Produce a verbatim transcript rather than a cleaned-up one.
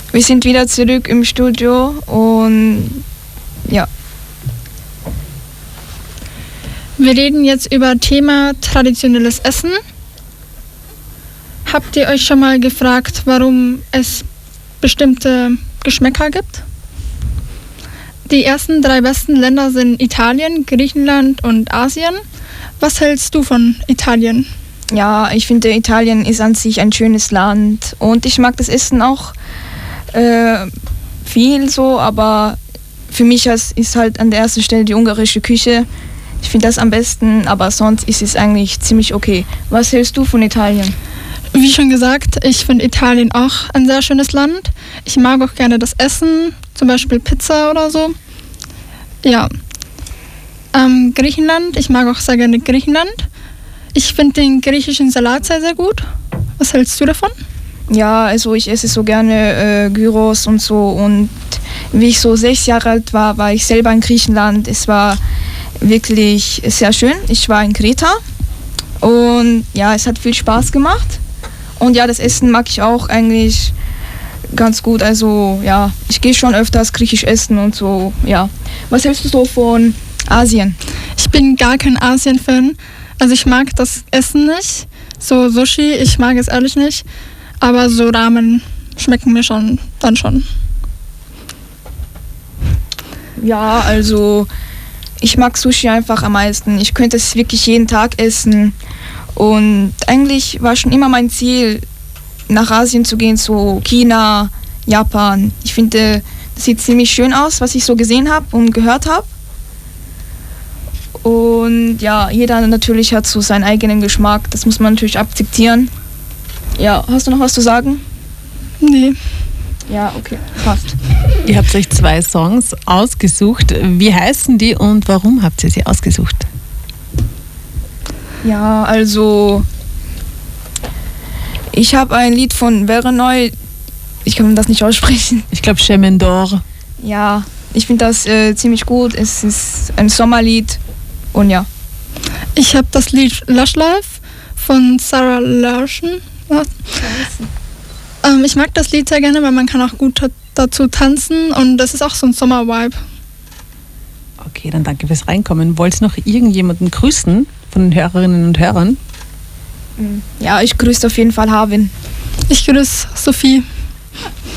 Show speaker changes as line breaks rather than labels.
Wir sind wieder zurück im Studio und ja.
Wir reden jetzt über Thema traditionelles Essen. Habt ihr euch schon mal gefragt, warum es bestimmte Geschmäcker gibt? Die ersten drei besten Länder sind Italien, Griechenland und Asien. Was hältst du von Italien?
Ja, ich finde, Italien ist an sich ein schönes Land und ich mag das Essen auch äh, viel so, aber für mich ist halt an der ersten Stelle die ungarische Küche. Ich finde das am besten, aber sonst ist es eigentlich ziemlich okay. Was hältst du von Italien?
Wie schon gesagt, ich finde Italien auch ein sehr schönes Land. Ich mag auch gerne das Essen, zum Beispiel Pizza oder so. Ja. Ähm, Griechenland, ich mag auch sehr gerne Griechenland. Ich finde den griechischen Salat sehr, sehr gut. Was hältst du davon?
Ja, also ich esse so gerne äh, Gyros und so. Und wie ich so sechs Jahre alt war, war ich selber in Griechenland. Es war wirklich sehr schön. Ich war in Kreta und ja, es hat viel Spaß gemacht. Und ja, das Essen mag ich auch eigentlich ganz gut. Also ja, ich gehe schon öfters griechisch essen und so, ja. Was hältst du so von Asien?
Ich bin gar kein Asien-Fan. Also ich mag das Essen nicht. So Sushi, ich mag es ehrlich nicht. Aber so Ramen schmecken mir schon dann schon.
Ja, also ich mag Sushi einfach am meisten. Ich könnte es wirklich jeden Tag essen. Und eigentlich war schon immer mein Ziel, nach Asien zu gehen, so China, Japan. Ich finde, das sieht ziemlich schön aus, was ich so gesehen habe und gehört habe. Und ja, jeder natürlich hat so seinen eigenen Geschmack. Das muss man natürlich akzeptieren. Ja, hast du noch was zu sagen?
Nee.
Ja, okay, passt.
Ihr habt euch zwei Songs ausgesucht. Wie heißen die und warum habt ihr sie ausgesucht?
Ja, also ich habe ein Lied von Veronoi. Ich kann das nicht aussprechen.
Ich glaube Chemendor.
Ja, ich finde das äh, ziemlich gut. Es ist ein Sommerlied und ja.
Ich habe das Lied Lush Life von Sarah Larson. Ähm, ich mag das Lied sehr gerne, weil man kann auch gut t- dazu tanzen und das ist auch so ein Sommer-Vibe.
Okay, dann danke fürs Reinkommen. Wollt ihr noch irgendjemanden grüßen von den Hörerinnen und Hörern?
Ja, ich grüße auf jeden Fall Harvin.
Ich grüße Sophie.